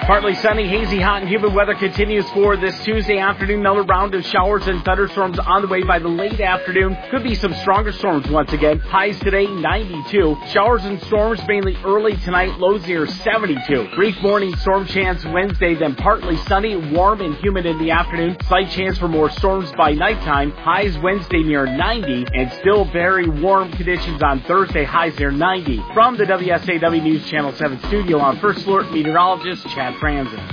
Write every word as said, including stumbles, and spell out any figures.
Partly sunny, hazy, hot, and humid weather continues for this Tuesday afternoon. Another round of showers and thunderstorms on the way by the late afternoon. Could be some stronger storms once again. Highs today, ninety-two. Showers and storms mainly early tonight. Lows near seventy-two. Brief morning storm chance Wednesday, then partly sunny, warm, and humid in the afternoon. Slight chance for more storms by nighttime. Highs Wednesday near ninety, and still very warm conditions on Thursday. Highs near ninety. From the W S A W News Channel seven studio, on First Alert meteorologist Chad Franzen.